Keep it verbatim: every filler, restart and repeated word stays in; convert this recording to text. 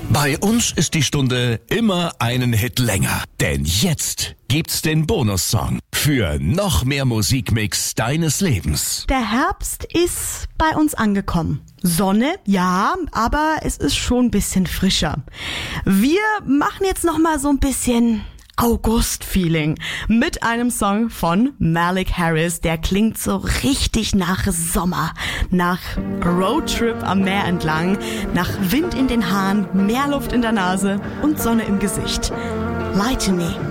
Bei uns ist die Stunde immer einen Hit länger. Denn jetzt gibt's den Bonussong für noch mehr Musikmix deines Lebens. Der Herbst ist bei uns angekommen. Sonne, ja, aber es ist schon ein bisschen frischer. Wir machen jetzt noch mal so ein bisschen August-Feeling mit einem Song von Malik Harris. Der klingt so richtig nach Sommer, nach Roadtrip am Meer entlang, nach Wind in den Haaren, Meerluft in der Nase und Sonne im Gesicht. Lie to Me.